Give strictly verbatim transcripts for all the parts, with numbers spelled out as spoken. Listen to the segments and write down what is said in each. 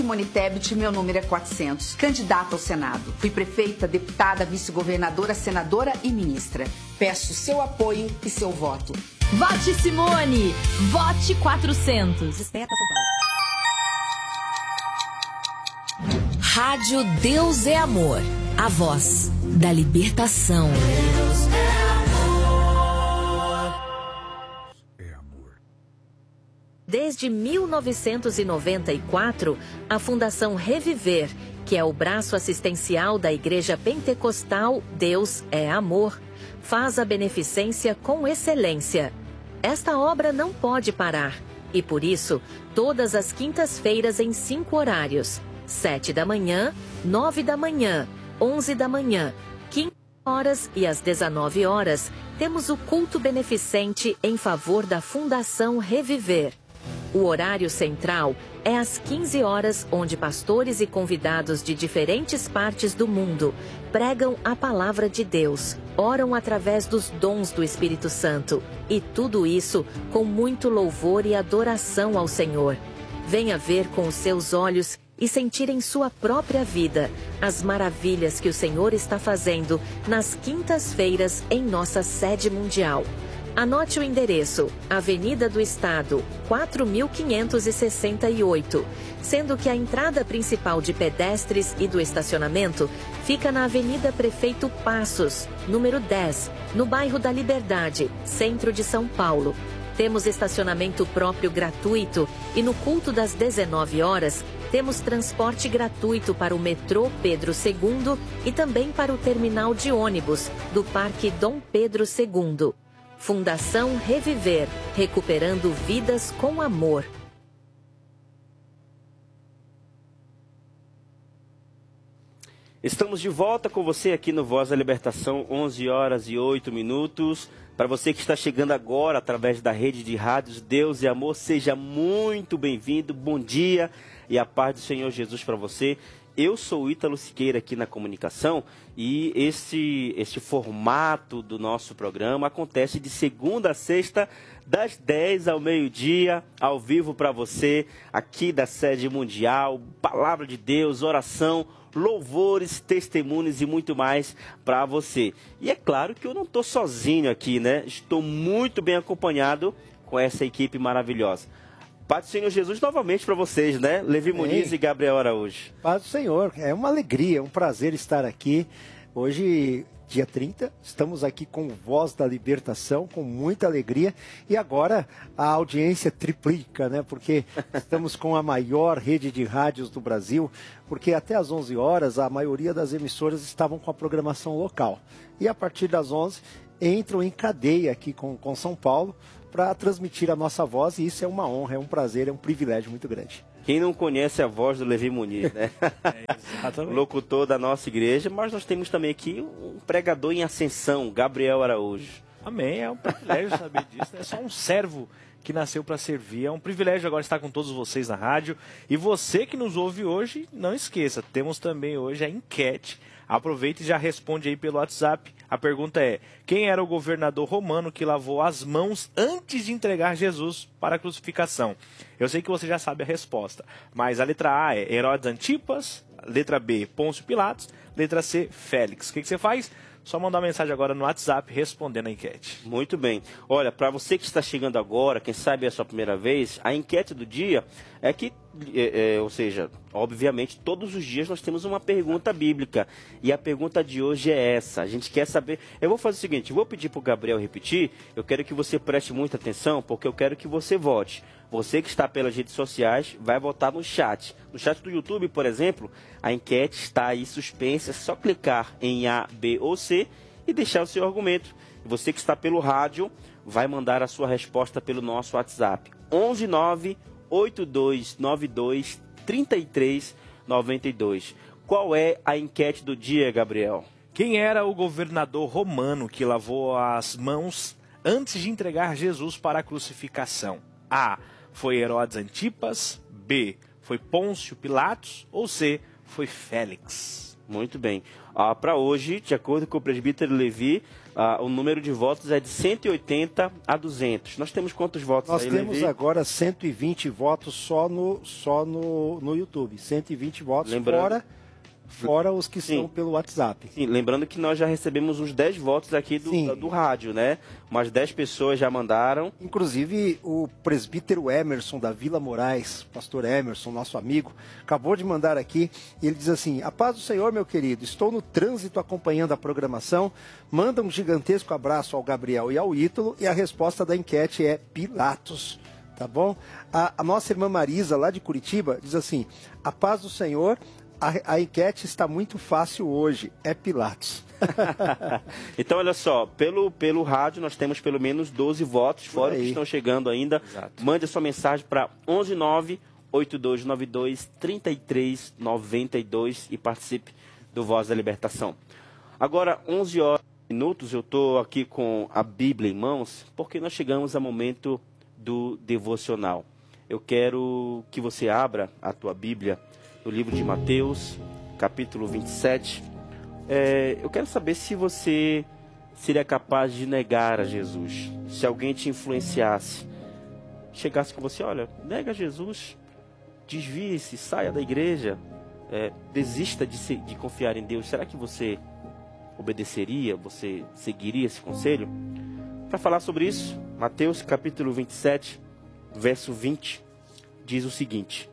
Simone Tebet, meu número é quatrocentos. Candidata ao Senado. Fui prefeita, deputada, vice-governadora, senadora e ministra. Peço seu apoio e seu voto. Vote Simone! Vote quatrocentos. Desperta São Paulo. Rádio Deus é Amor. A voz da libertação. Deus é Desde mil novecentos e noventa e quatro, a Fundação Reviver, que é o braço assistencial da Igreja Pentecostal Deus é Amor, faz a beneficência com excelência. Esta obra não pode parar e, por isso, todas as quintas-feiras em cinco horários: sete da manhã, nove da manhã, onze da manhã, quinze horas e às dezenove horas, temos o culto beneficente em favor da Fundação Reviver. O horário central é às quinze horas, onde pastores e convidados de diferentes partes do mundo pregam a palavra de Deus, oram através dos dons do Espírito Santo e tudo isso com muito louvor e adoração ao Senhor. Venha ver com os seus olhos e sentir em sua própria vida as maravilhas que o Senhor está fazendo nas quintas-feiras em nossa sede mundial. Anote o endereço: Avenida do Estado, quatro mil quinhentos e sessenta e oito, sendo que a entrada principal de pedestres e do estacionamento fica na Avenida Prefeito Passos, número dez, no bairro da Liberdade, centro de São Paulo. Temos estacionamento próprio gratuito e no culto das dezenove horas temos transporte gratuito para o metrô Pedro segundo e também para o terminal de ônibus do Parque Dom Pedro segundo. Fundação Reviver, recuperando vidas com amor. Estamos de volta com você aqui no Voz da Libertação, onze horas e oito minutos. Para você que está chegando agora através da rede de rádios Deus e Amor, seja muito bem-vindo, bom dia e a paz do Senhor Jesus para você. Eu sou o Ítalo Siqueira aqui na comunicação e este, este formato do nosso programa acontece de segunda a sexta, das dez ao meio-dia, ao vivo para você, aqui da sede mundial, palavra de Deus, oração, louvores, testemunhos e muito mais para você. E é claro que eu não estou sozinho aqui, né? Estou muito bem acompanhado com essa equipe maravilhosa. Paz do Senhor Jesus novamente para vocês, né? Levi Muniz e Gabriel Araújo. Paz do Senhor, é uma alegria, é um prazer estar aqui. Hoje, dia trinta, estamos aqui com Voz da Libertação, com muita alegria. E agora a audiência triplica, né? Porque estamos com a maior rede de rádios do Brasil, porque até às onze horas a maioria das emissoras estavam com a programação local. E a partir das onze entram em cadeia aqui com, com São Paulo, para transmitir a nossa voz, e isso é uma honra, é um prazer, é um privilégio muito grande. Quem não conhece a voz do Levi Muniz, né? É, exatamente. Locutor da nossa igreja, mas nós temos também aqui um pregador em ascensão, Gabriel Araújo. Amém, é um privilégio saber disso, é só um servo que nasceu para servir, é um privilégio agora estar com todos vocês na rádio, e você que nos ouve hoje, não esqueça, temos também hoje a enquete. Aproveita e já responde aí pelo WhatsApp. A pergunta é: quem era o governador romano que lavou as mãos antes de entregar Jesus para a crucificação? Eu sei que você já sabe a resposta, mas a letra A é Herodes Antipas, letra B, Pôncio Pilatos, letra C, Félix. O que, que você faz? Só mandar uma mensagem agora no WhatsApp respondendo a enquete. Muito bem. Olha, para você que está chegando agora, quem sabe é a sua primeira vez, a enquete do dia é que, é, é, ou seja, obviamente, todos os dias nós temos uma pergunta bíblica. E a pergunta de hoje é essa. A gente quer saber... Eu vou fazer o seguinte, eu vou pedir para o Gabriel repetir, eu quero que você preste muita atenção, porque eu quero que você vote. Você que está pelas redes sociais vai votar no chat. No chat do YouTube, por exemplo, a enquete está aí suspensa. É só clicar em A, B ou C e deixar o seu argumento. E você que está pelo rádio vai mandar a sua resposta pelo nosso WhatsApp. onze nove oito dois nove dois três três nove dois. Qual é a enquete do dia, Gabriel? Quem era o governador romano que lavou as mãos antes de entregar Jesus para a crucificação? A. Foi Herodes Antipas. B. Foi Pôncio Pilatos. Ou C. Foi Félix. Muito bem. Ah, para hoje, de acordo com o presbítero Levi, ah, o número de votos é de cento e oitenta a duzentos. Nós temos quantos votos Nós aí, temos Levi? agora cento e vinte votos só no, só no, no YouTube. cento e vinte votos Lembrando... fora, fora os que Sim. são pelo WhatsApp. Sim, lembrando que nós já recebemos uns dez votos aqui do, do, do rádio, né? Umas dez pessoas já mandaram. Inclusive, o presbítero Emerson da Vila Moraes, pastor Emerson, nosso amigo, acabou de mandar aqui, e ele diz assim: a paz do Senhor, meu querido, estou no trânsito acompanhando a programação, manda um gigantesco abraço ao Gabriel e ao Ítalo, e a resposta da enquete é Pilatos, tá bom? A, a nossa irmã Marisa, lá de Curitiba, diz assim: a paz do Senhor, a, a enquete está muito fácil hoje, é Pilatos. Então, olha só, pelo, pelo rádio nós temos pelo menos doze votos, fora os que estão chegando ainda. Exato. Mande a sua mensagem para onze nove oito dois nove dois três três nove dois e participe do Voz da Libertação. Agora, onze horas e minutos, eu estou aqui com a Bíblia em mãos, porque nós chegamos ao momento do devocional. Eu quero que você abra a tua Bíblia no livro de Mateus, capítulo vinte e sete. É, eu quero saber se você seria capaz de negar a Jesus. Se alguém te influenciasse, chegasse com você: olha, nega Jesus, desvie-se, saia da igreja, é, desista de, se, de confiar em Deus. Será que você obedeceria, você seguiria esse conselho? Para falar sobre isso, Mateus capítulo vinte e sete, verso vinte, diz o seguinte: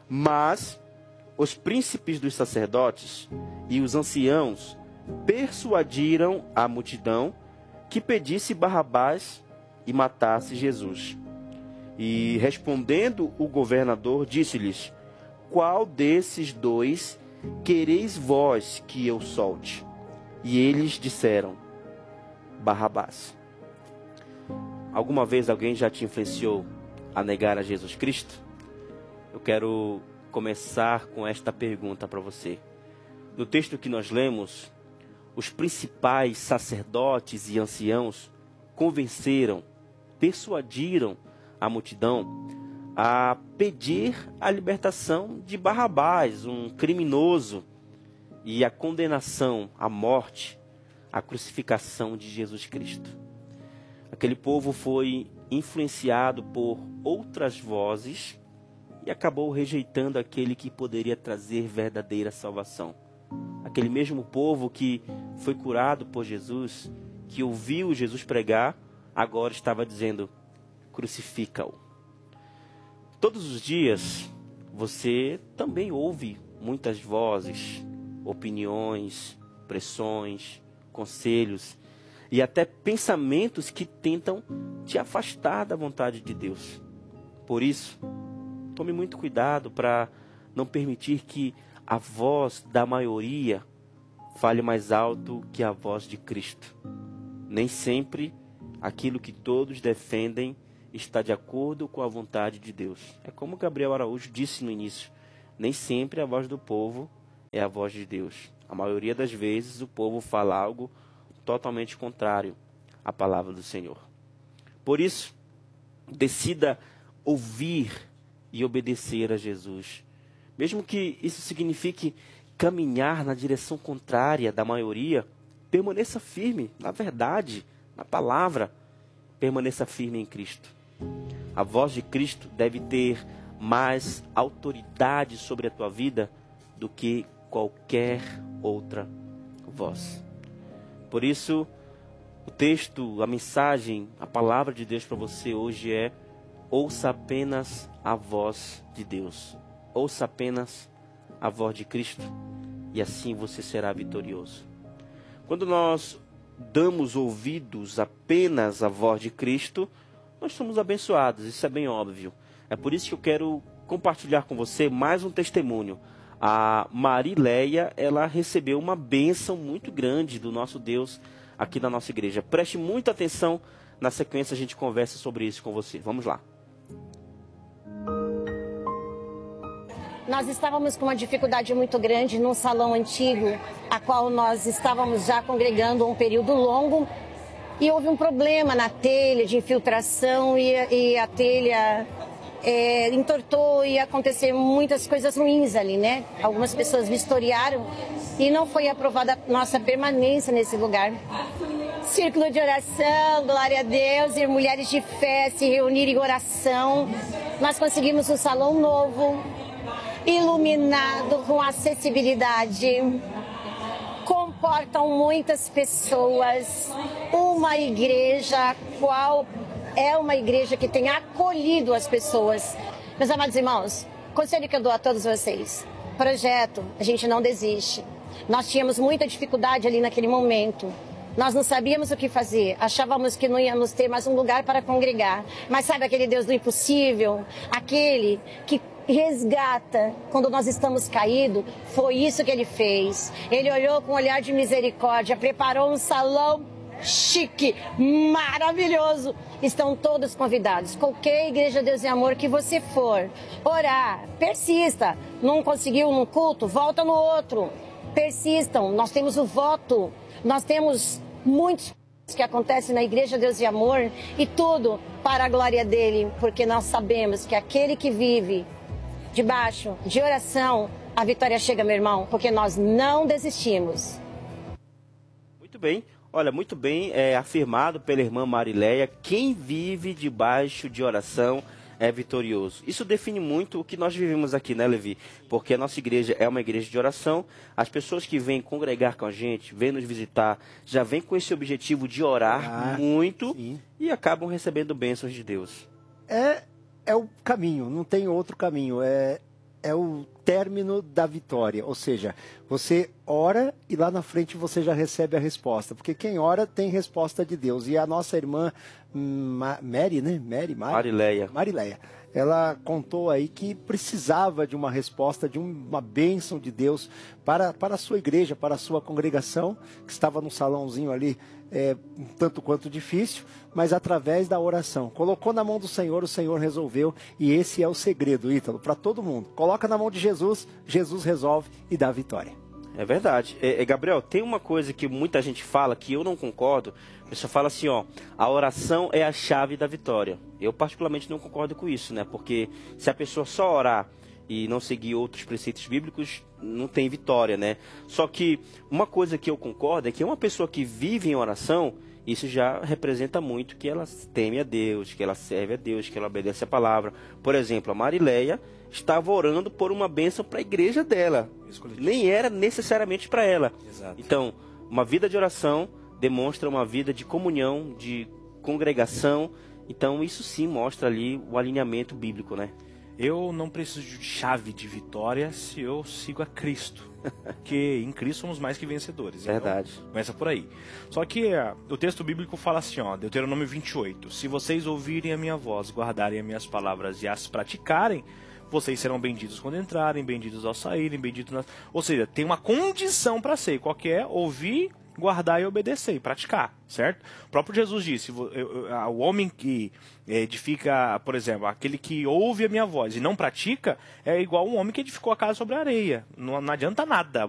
mas os príncipes dos sacerdotes e os anciãos persuadiram a multidão que pedisse Barrabás e matasse Jesus. E respondendo o governador, disse-lhes: qual desses dois quereis vós que eu solte? E eles disseram: Barrabás. Alguma vez alguém já te influenciou a negar a Jesus Cristo? Eu quero começar com esta pergunta para você. No texto que nós lemos, os principais sacerdotes e anciãos convenceram, persuadiram a multidão a pedir a libertação de Barrabás, um criminoso, e a condenação à morte, à crucificação de Jesus Cristo. Aquele povo foi influenciado por outras vozes e acabou rejeitando aquele que poderia trazer verdadeira salvação. Aquele mesmo povo que foi curado por Jesus, que ouviu Jesus pregar, agora estava dizendo: crucifica-o. Todos os dias você também ouve muitas vozes, opiniões, pressões, conselhos e até pensamentos que tentam te afastar da vontade de Deus. Por isso, tome muito cuidado para não permitir que a voz da maioria fale mais alto que a voz de Cristo. Nem sempre aquilo que todos defendem está de acordo com a vontade de Deus. É como Gabriel Araújo disse no início: nem sempre a voz do povo é a voz de Deus. A maioria das vezes o povo fala algo totalmente contrário à palavra do Senhor. Por isso, decida ouvir e obedecer a Jesus. Mesmo que isso signifique caminhar na direção contrária da maioria, permaneça firme na verdade, na palavra. Permaneça firme em Cristo. A voz de Cristo deve ter mais autoridade sobre a tua vida do que qualquer outra voz. Por isso, o texto, a mensagem, a palavra de Deus para você hoje é: ouça apenas a voz de Deus. Ouça apenas a voz de Cristo e assim você será vitorioso. Quando nós damos ouvidos apenas à voz de Cristo, nós somos abençoados, isso é bem óbvio. É por isso que eu quero compartilhar com você mais um testemunho. A Marileia, ela recebeu uma bênção muito grande do nosso Deus aqui na nossa igreja. Preste muita atenção, na sequência a gente conversa sobre isso com você. Vamos lá. Nós estávamos com uma dificuldade muito grande num salão antigo, a qual nós estávamos já congregando um período longo, e houve um problema na telha de infiltração e, e a telha é, entortou e acontecer muitas coisas ruins ali, né? Algumas pessoas vistoriaram e não foi aprovada a nossa permanência nesse lugar. Círculo de oração, glória a Deus, e mulheres de fé se reunirem em oração. Nós conseguimos um salão novo, iluminado, com acessibilidade. Comportam muitas pessoas. Uma igreja, qual é uma igreja que tem acolhido as pessoas. Meus amados irmãos, conselho que eu dou a todos vocês. Projeto, a gente não desiste. Nós tínhamos muita dificuldade ali naquele momento. Nós não sabíamos o que fazer, achávamos que não íamos ter mais um lugar para congregar. Mas sabe aquele Deus do impossível? Aquele que resgata quando nós estamos caídos? Foi isso que ele fez. Ele olhou com um olhar de misericórdia, preparou um salão chique, maravilhoso. Estão todos convidados. Qualquer igreja Deus e Amor que você for orar, persista. Não conseguiu num culto, volta no outro. Persistam. Nós temos o voto. Nós temos muitos que acontecem na igreja Deus e Amor, e tudo para a glória dele, porque nós sabemos que aquele que vive debaixo de oração, a vitória chega, meu irmão, porque nós não desistimos. Muito bem. Olha, muito bem é, afirmado pela irmã Marileia, quem vive debaixo de oração é vitorioso. Isso define muito o que nós vivemos aqui, né, Levi? Porque a nossa igreja é uma igreja de oração, as pessoas que vêm congregar com a gente, vêm nos visitar, já vêm com esse objetivo de orar ah, muito sim. E acabam recebendo bênçãos de Deus. É, é o caminho, não tem outro caminho, é... é o término da vitória, ou seja, você ora e lá na frente você já recebe a resposta, porque quem ora tem resposta de Deus. E a nossa irmã Ma Mary, né? Mary, Mary, Marileia. Marileia, ela contou aí que precisava de uma resposta, de uma bênção de Deus para, para a sua igreja, para a sua congregação, que estava num salãozinho ali, é, um tanto quanto difícil, mas através da oração. Colocou na mão do Senhor, o Senhor resolveu, e esse é o segredo, Ítalo, para todo mundo. Coloca na mão de Jesus, Jesus resolve e dá vitória. É verdade. É, é, Gabriel, tem uma coisa que muita gente fala, que eu não concordo. A pessoa fala assim, ó, a oração é a chave da vitória. Eu particularmente não concordo com isso, né? Porque se a pessoa só orar e não seguir outros preceitos bíblicos, não tem vitória, né? Só que uma coisa que eu concordo é que uma pessoa que vive em oração, isso já representa muito que ela teme a Deus, que ela serve a Deus, que ela obedece a palavra. Por exemplo, a Marileia estava orando por uma bênção para a igreja dela. Nem era necessariamente para ela. Exato. Então, uma vida de oração demonstra uma vida de comunhão, de congregação. Então, isso sim mostra ali o alinhamento bíblico, né? Eu não preciso de chave de vitória se eu sigo a Cristo. Porque em Cristo somos mais que vencedores. Verdade. Então, começa por aí. Só que uh, o texto bíblico fala assim, ó, Deuteronômio vinte e oito. Se vocês ouvirem a minha voz, guardarem as minhas palavras e as praticarem, vocês serão benditos quando entrarem, benditos ao saírem, benditos nas... Ou seja, tem uma condição para ser. Qual que é? Ouvir, guardar e obedecer, e praticar, certo? O próprio Jesus disse, o homem que edifica, por exemplo, aquele que ouve a minha voz e não pratica, é igual um homem que edificou a casa sobre a areia. Não, não adianta nada